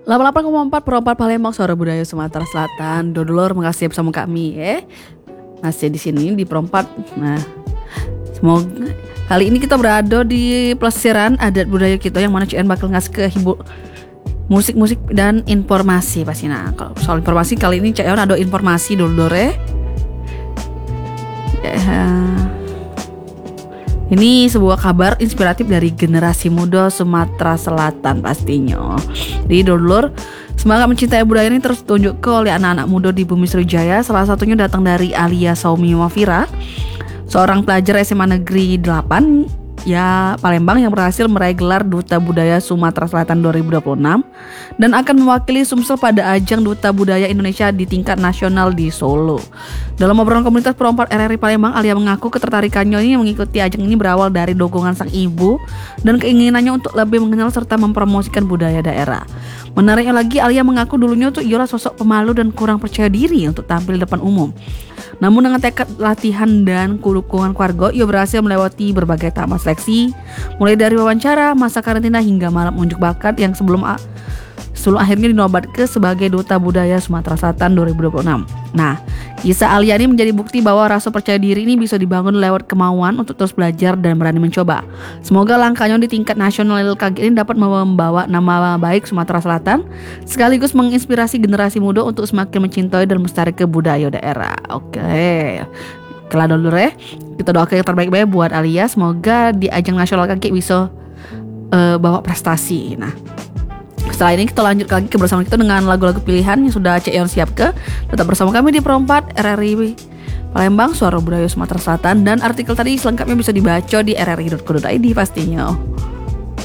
88,4 Perompak Palembang, suara budaya Sumatera Selatan. Dodolor, makasih bersama kami ya. Masih di sini di Perompak. Nah, semoga kali ini kita berada di pelesiran adat budaya kita yang mana CN bakal ngasih ke musik-musik dan informasi pasti. Nah, kalau soal informasi kali ini CN ada informasi Dodolor ya. Ini sebuah kabar inspiratif dari generasi muda Sumatera Selatan pastinya. Jadi Dodolor, semangat mencintai budaya ini terus ditunjukkan oleh anak-anak muda di Bumi Sriwijaya. Salah satunya datang dari Alia Saumi Wafira, seorang pelajar SMA Negeri 8 ya Palembang yang berhasil meraih gelar Duta Budaya Sumatera Selatan 2026 dan akan mewakili Sumsel pada ajang Duta Budaya Indonesia di tingkat nasional di Solo. Dalam obrolan komunitas Perompak RRI Palembang, Alia mengaku ketertarikannya ini mengikuti ajang ini berawal dari dukungan sang ibu dan keinginannya untuk lebih mengenal serta mempromosikan budaya daerah. Menariknya lagi, Alia mengaku dulunya tuh ialah sosok pemalu dan kurang percaya diri untuk tampil di depan umum. Namun dengan tekad latihan dan dukungan keluarga, ia berhasil melewati berbagai tahap seleksi, mulai dari wawancara, masa karantina hingga malam unjuk bakat yang sebelum akhirnya dinobatkan sebagai Duta Budaya Sumatera Selatan 2026. Nah, kisah Alia ini menjadi bukti bahwa rasa percaya diri ini bisa dibangun lewat kemauan untuk terus belajar dan berani mencoba. Semoga langkahnya di tingkat nasional LKG ini dapat membawa nama baik Sumatera Selatan, sekaligus menginspirasi generasi muda untuk semakin mencintai dan melestarikan budaya daerah. Oke. Kalau dulu kita doakan yang terbaik-baik buat Alia. Semoga di ajang nasional LKG bisa bawa prestasi. Nah, setelah ini kita lanjut lagi kebersamaan kita dengan lagu-lagu pilihan yang sudah CN siapkan. Tetap bersama kami di Perompak RRI Palembang, suara budaya Sumatera Selatan. Dan artikel tadi selengkapnya bisa dibaca di rri.co.id pastinya.